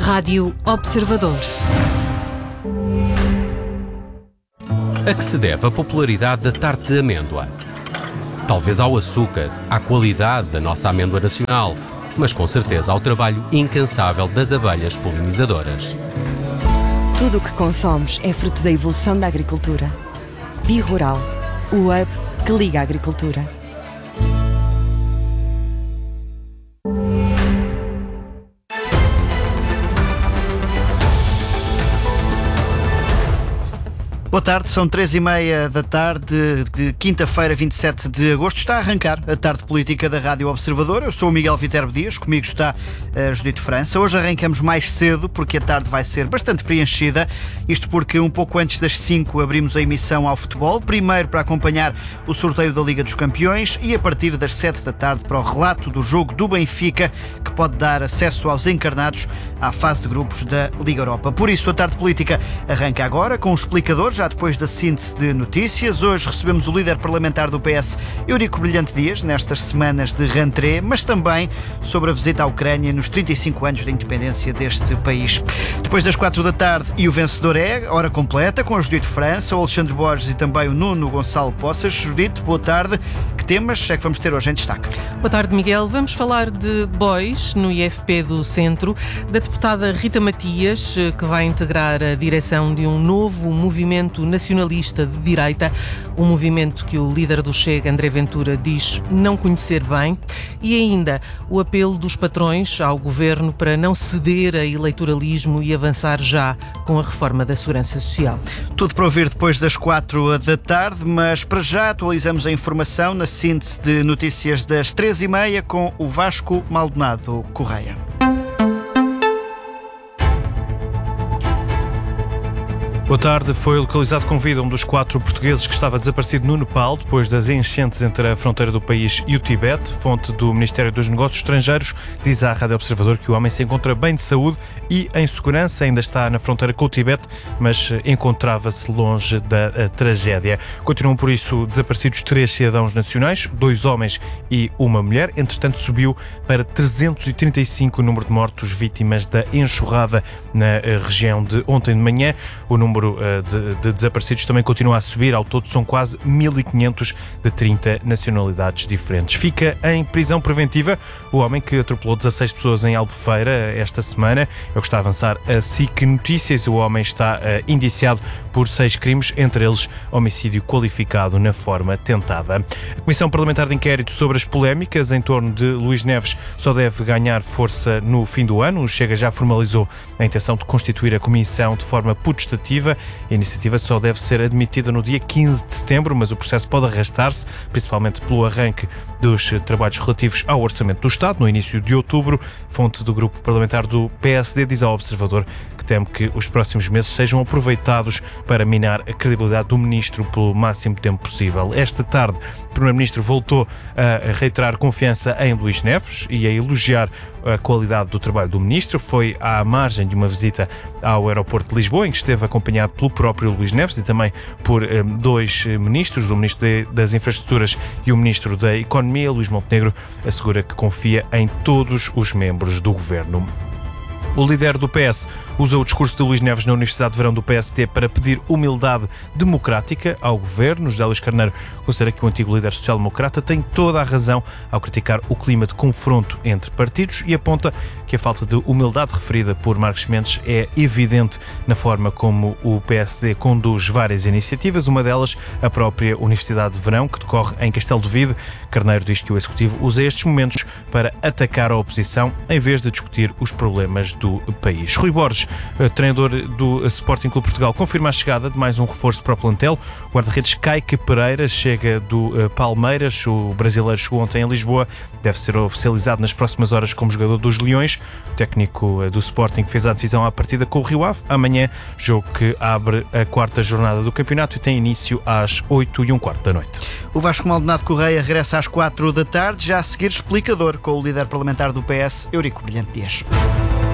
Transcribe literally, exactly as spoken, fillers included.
Rádio Observador. A que se deve a popularidade da tarte de amêndoa? Talvez ao açúcar, à qualidade da nossa amêndoa nacional, mas com certeza ao trabalho incansável das abelhas polinizadoras. Tudo o que consomes é fruto da evolução da agricultura. Bi-Rural, o hub que liga a agricultura. Boa tarde, são três e meia da tarde de quinta-feira, vinte e sete de agosto. Está a arrancar a tarde política da Rádio Observador. Eu sou o Miguel Viterbo Dias, comigo está a Judite França. Hoje arrancamos mais cedo porque a tarde vai ser bastante preenchida. Isto porque um pouco antes das cinco abrimos a emissão ao futebol. Primeiro para acompanhar o sorteio da Liga dos Campeões e a partir das sete da tarde para o relato do jogo do Benfica, que pode dar acesso aos encarnados à fase de grupos da Liga Europa. Por isso a tarde política arranca agora com o explicador, já depois da síntese de notícias. Hoje recebemos o líder parlamentar do P S, Eurico Brilhante Dias, nestas semanas de rentrée, mas também sobre a visita à Ucrânia nos trinta e cinco anos da independência deste país. Depois das quatro da tarde, e o vencedor é, hora completa, com a Judite França, o Alexandre Borges e também o Nuno Gonçalo Poças. Judite, boa tarde. Que temas é que vamos ter hoje em destaque? Boa tarde, Miguel. Vamos falar de bois no I F P do Centro, da deputada Rita Matias, que vai integrar a direção de um novo movimento nacionalista de direita, um movimento que o líder do Chega, André Ventura, diz não conhecer bem, e ainda o apelo dos patrões ao governo para não ceder a eleitoralismo e avançar já com a reforma da Segurança Social. Tudo para ouvir depois das quatro da tarde, mas para já atualizamos a informação na síntese de notícias das três e meia com o Vasco Maldonado Correia. Boa tarde. Foi localizado com vida um dos quatro portugueses que estava desaparecido no Nepal depois das enchentes entre a fronteira do país e o Tibete. Fonte do Ministério dos Negócios Estrangeiros diz à Rádio Observador que o homem se encontra bem de saúde e em segurança. Ainda está na fronteira com o Tibete, mas encontrava-se longe da tragédia. Continuam, por isso, desaparecidos três cidadãos nacionais, dois homens e uma mulher. Entretanto, subiu para trezentos e trinta e cinco o número de mortos vítimas da enxurrada na região de ontem de manhã. O número De, de desaparecidos também continua a subir. Ao todo são quase mil e quinhentos de trinta nacionalidades diferentes. Fica em prisão preventiva o homem que atropelou dezasseis pessoas em Albufeira esta semana. É o que está a avançar a S I C Notícias. O homem está uh, indiciado por seis crimes, entre eles homicídio qualificado na forma tentada. A Comissão Parlamentar de Inquérito sobre as polémicas em torno de Luís Neves só deve ganhar força no fim do ano. O Chega já formalizou a intenção de constituir a comissão de forma putestativa. A iniciativa só deve ser admitida no dia quinze de setembro, mas o processo pode arrastar-se, principalmente pelo arranque dos trabalhos relativos ao Orçamento do Estado, no início de outubro. Fonte do grupo parlamentar do P S D diz ao Observador que teme que os próximos meses sejam aproveitados para minar a credibilidade do Ministro pelo máximo tempo possível. Esta tarde, o Primeiro-Ministro voltou a reiterar confiança em Luís Neves e a elogiar a qualidade do trabalho do Ministro. Foi à margem de uma visita ao aeroporto de Lisboa, em que esteve acompanhado pelo próprio Luís Neves e também por um, dois ministros, o Ministro de, das Infraestruturas e o Ministro da Economia. Luís Montenegro assegura que confia em todos os membros do Governo. O líder do P S usa o discurso de Luís Neves na Universidade de Verão do P S D para pedir humildade democrática ao governo. José Luís Carneiro considera que o antigo líder social-democrata tem toda a razão ao criticar o clima de confronto entre partidos e aponta que a falta de humildade referida por Marcos Mendes é evidente na forma como o P S D conduz várias iniciativas, uma delas a própria Universidade de Verão, que decorre em Castelo de Vide. Carneiro diz que o Executivo usa estes momentos para atacar a oposição em vez de discutir os problemas do país. Rui Borges, treinador do Sporting Clube Portugal, confirma a chegada de mais um reforço para o plantel. O guarda-redes Kaique Pereira chega do Palmeiras. O brasileiro chegou ontem em Lisboa, deve ser oficializado nas próximas horas como jogador dos Leões. O técnico do Sporting fez a divisão à partida com o Rio Ave. Amanhã, jogo que abre a quarta jornada do campeonato e tem início às oito e um quarto da noite. O Vasco Maldonado Correia regressa às quatro da tarde, já a seguir explicador com o líder parlamentar do P S, Eurico Brilhante Dias.